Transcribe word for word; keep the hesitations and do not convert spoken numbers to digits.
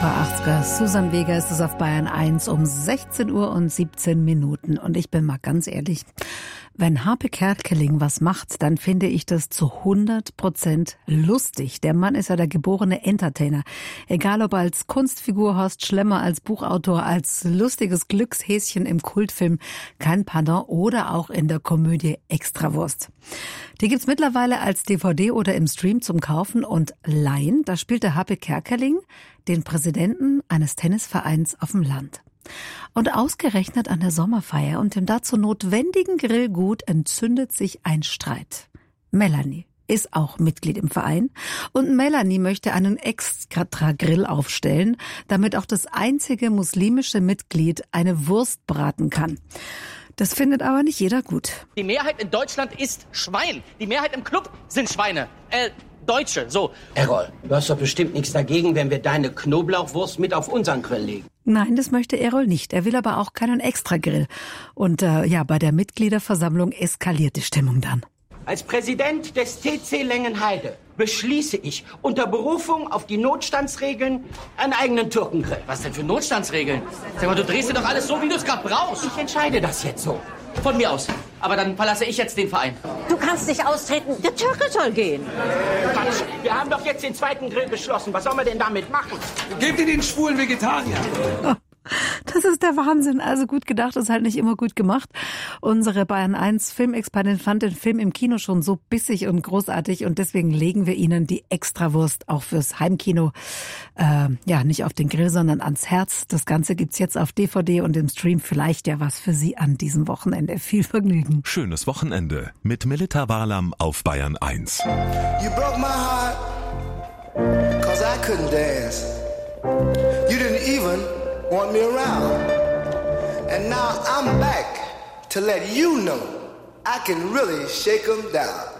Super achtziger. Susan Vega ist es auf Bayern eins um sechzehn Uhr und siebzehn Minuten. Und ich bin mal ganz ehrlich, wenn Harpe Kerkeling was macht, dann finde ich das zu hundert Prozent lustig. Der Mann ist ja der geborene Entertainer. Egal ob als Kunstfigur, Horst Schlemmer, als Buchautor, als lustiges Glückshäschen im Kultfilm Kein Pardon oder auch in der Komödie Extrawurst. Die gibt's mittlerweile als D V D oder im Stream zum Kaufen und leihen. Da spielt der Harpe Kerkeling den Präsidenten eines Tennisvereins auf dem Land. Und ausgerechnet an der Sommerfeier und dem dazu notwendigen Grillgut entzündet sich ein Streit. Melanie ist auch Mitglied im Verein und Melanie möchte einen extra Grill aufstellen, damit auch das einzige muslimische Mitglied eine Wurst braten kann. Das findet aber nicht jeder gut. Die Mehrheit in Deutschland ist Schwein. Die Mehrheit im Club sind Schweine. Äh, Deutsche, so. Errol, du hast doch bestimmt nichts dagegen, wenn wir deine Knoblauchwurst mit auf unseren Grill legen. Nein, das möchte Errol nicht. Er will aber auch keinen Extragrill. Und äh, ja, bei der Mitgliederversammlung eskaliert die Stimmung dann. Als Präsident des T C Lengenheide beschließe ich unter Berufung auf die Notstandsregeln einen eigenen Türkengrill. Was denn für Notstandsregeln? Sag mal, du drehst dir doch alles so, wie du es gerade brauchst. Ich entscheide das jetzt so. Von mir aus. Aber dann verlasse ich jetzt den Verein. Du kannst nicht austreten. Der Türke soll gehen. Quatsch, wir haben doch jetzt den zweiten Grill beschlossen. Was sollen wir denn damit machen? Gebt ihr den schwulen Vegetarier. Oh. Das ist der Wahnsinn. Also gut gedacht ist halt nicht immer gut gemacht. Unsere Bayern eins Filmexpertin fand den Film im Kino schon so bissig und großartig und deswegen legen wir Ihnen die Extrawurst auch fürs Heimkino, äh, ja, nicht auf den Grill, sondern ans Herz. Das Ganze gibt's jetzt auf D V D und im Stream. Vielleicht ja was für Sie an diesem Wochenende. Viel Vergnügen. Schönes Wochenende mit Melita Walam auf Bayern eins. You broke my heart, cause I couldn't dance. You didn't even want me around. And now I'm back to let you know I can really shake 'em down.